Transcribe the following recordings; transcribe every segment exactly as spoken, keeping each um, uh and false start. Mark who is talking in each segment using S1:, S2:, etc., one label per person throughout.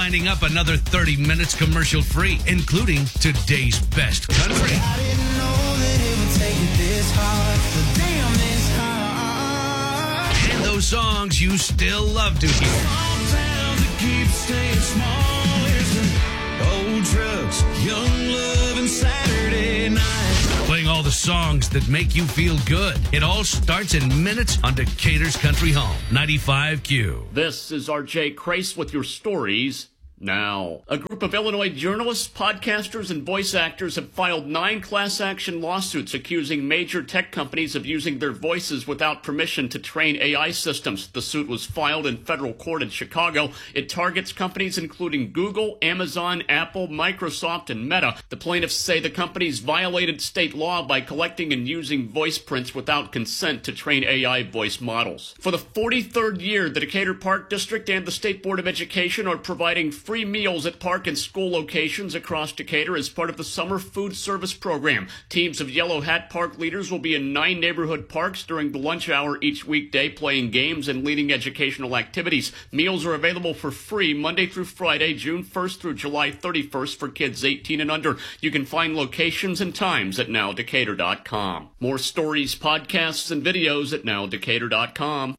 S1: lining up another thirty minutes commercial-free, including today's best country.
S2: I didn't know that it would take this hard, but damn, it's hard.
S1: And those songs you still love to hear.
S2: Small towns that keep staying small. Here's the old trucks, young love, and Saturday night.
S1: Playing all the songs that make you feel good. It all starts in minutes on Decatur's Country Home, ninety-five Q.
S3: This is R J Crace with your stories now. A group of Illinois journalists, podcasters, and voice actors have filed nine class action lawsuits accusing major tech companies of using their voices without permission to train A I systems. The suit was filed in federal court in Chicago. It targets companies including Google, Amazon, Apple, Microsoft, and Meta. The plaintiffs say the companies violated state law by collecting and using voice prints without consent to train A I voice models. For the forty-third year, the Decatur Park District and the State Board of Education are providing free Free meals at park and school locations across Decatur as part of the summer food service program. Teams of Yellow Hat Park leaders will be in nine neighborhood parks during the lunch hour each weekday, playing games and leading educational activities. Meals are available for free Monday through Friday, June first through July thirty-first for kids eighteen and under. You can find locations and times at now decatur dot com. More stories, podcasts, and videos at now decatur dot com.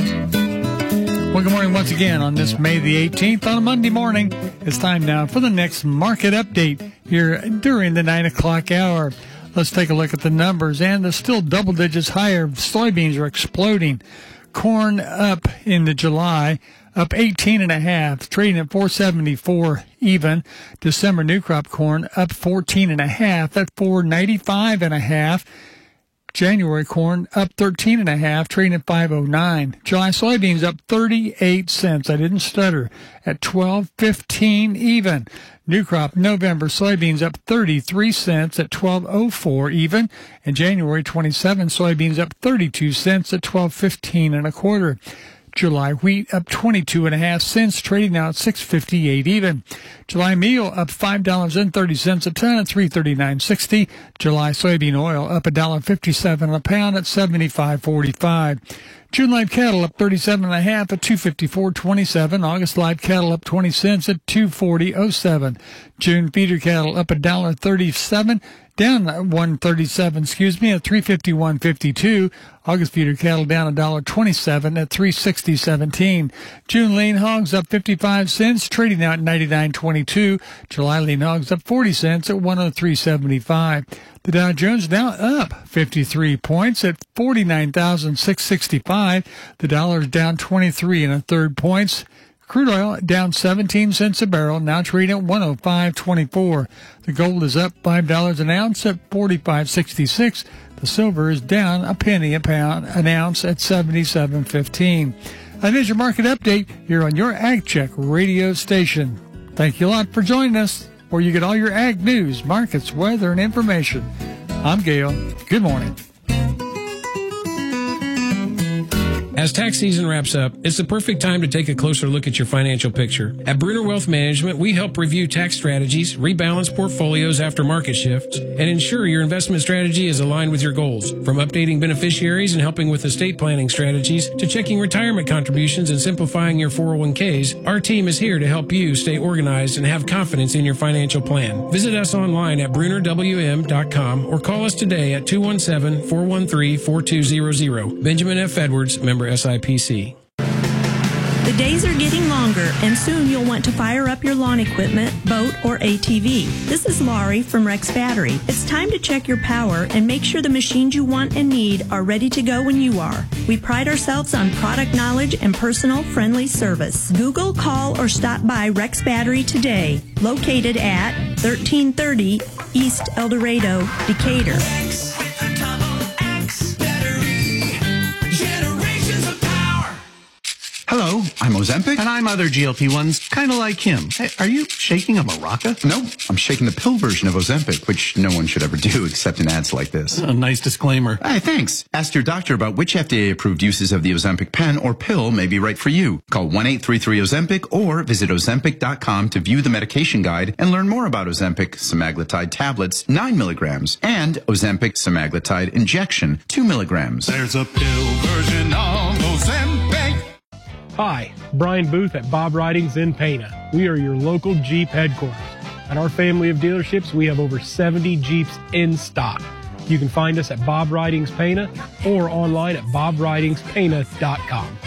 S4: Well, good morning once again on this May the eighteenth on a Monday morning. It's time now for the next market update here during the nine o'clock hour. Let's take a look at the numbers, and they're still double digits higher. Soybeans are exploding. Corn up in the July, up eighteen and a half, trading at four seventy-four even. December new crop corn up fourteen and a half at four ninety-five and a half. January corn up thirteen and a half, trading at five oh nine. July soybeans up thirty-eight cents. I didn't stutter, at twelve fifteen even. New crop November soybeans up thirty-three cents at twelve oh four even. And January twenty-seven soybeans up thirty-two cents at twelve fifteen and a quarter. July wheat up twenty-two and a half cents, trading now at six fifty-eight even. July meal up five dollars and thirty cents a ton at three thirty-nine sixty. July soybean oil up one dollar fifty-seven a pound at seventy-five forty-five. June live cattle up thirty-seven and a half at two fifty-four twenty-seven. August live cattle up twenty cents at two forty oh seven. June feeder cattle up one dollar thirty-seven, down one thirty-seven, excuse me, at three fifty-one fifty-two. August feeder cattle down one dollar twenty-seven at three sixty seventeen. June lean hogs up fifty-five cents, trading out at ninety-nine twenty-two. July lean hogs up forty cents at one oh three seventy-five. The Dow Jones now up fifty-three points at forty-nine thousand six hundred sixty-five. The dollar is down twenty-three and a third points. Crude oil down seventeen cents a barrel, now trading at one oh five twenty-four. The gold is up five dollars an ounce at forty-five sixty-six. The silver is down a penny a pound, an ounce at seventy-seven fifteen. That is your market update here on your Ag Check radio station. Thank you a lot for joining us, where you get all your ag news, markets, weather, and information. I'm Gail. Good morning.
S5: As tax season wraps up, it's the perfect time to take a closer look at your financial picture. At Bruner Wealth Management, we help review tax strategies, rebalance portfolios after market shifts, and ensure your investment strategy is aligned with your goals. From updating beneficiaries and helping with estate planning strategies to checking retirement contributions and simplifying your four oh one k's, our team is here to help you stay organized and have confidence in your financial plan. Visit us online at bruner w m dot com or call us today at two one seven, four one three, four two zero zero. Benjamin F. Edwards, member S I P C.
S6: The days are getting longer, and soon you'll want to fire up your lawn equipment, boat, or A T V. This is Laurie from Rex Battery. It's time to check your power and make sure the machines you want and need are ready to go when you are. We pride ourselves on product knowledge and personal, friendly service. Google, call, or stop by Rex Battery today. Located at thirteen thirty East El Dorado, Decatur.
S7: Hello, I'm Ozempic. And I'm other G L P ones, kind of like him. Hey, are you shaking a maraca?
S8: No, I'm shaking the pill version of Ozempic, which no one should ever do except in ads like this.
S7: A nice disclaimer.
S8: Hey, thanks. Ask your doctor about which F D A-approved uses of the Ozempic pen or pill may be right for you. Call one eight three three Ozempic or visit ozempic dot com to view the medication guide and learn more about Ozempic semaglutide tablets, nine milligrams, and Ozempic semaglutide injection, two milligrams.
S7: There's a pill version of Ozempic.
S9: Hi, Brian Booth at Bob Ridings in Pana. We are your local Jeep headquarters. At our family of dealerships, we have over seventy Jeeps in stock. You can find us at Bob Ridings Pana or online at bob ridings pana dot com.